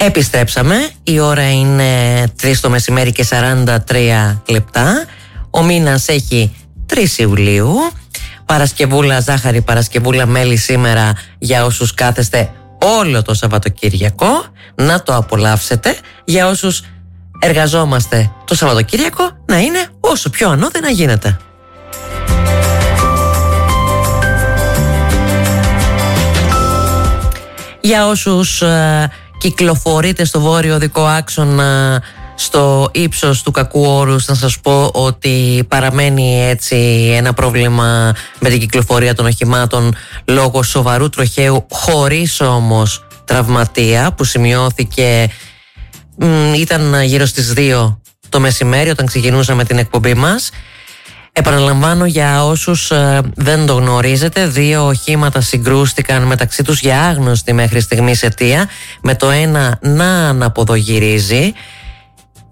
Επιστρέψαμε, η ώρα είναι 3 το μεσημέρι και 43 λεπτά. Ο μήνας έχει 3 Ιουλίου. Παρασκευούλα ζάχαρη, Παρασκευούλα μέλι σήμερα για όσους κάθεστε όλο το Σαββατοκύριακο. Να το απολαύσετε. Για όσους εργαζόμαστε το Σαββατοκύριακο, να είναι όσο πιο ανώδυνα γίνεται. Για όσους κυκλοφορείτε στο βόρειο οδικό άξονα στο ύψος του Κακού Όρους, να σας πω ότι παραμένει έτσι ένα πρόβλημα με την κυκλοφορία των οχημάτων λόγω σοβαρού τροχαίου, χωρίς όμως τραυματία, που σημειώθηκε, ήταν γύρω στις 2 το μεσημέρι όταν ξεκινούσαμε την εκπομπή μας. Επαναλαμβάνω για όσους δεν το γνωρίζετε, 2 οχήματα συγκρούστηκαν μεταξύ τους για άγνωστη μέχρι στιγμής αιτία, με το ένα να αναποδογυρίζει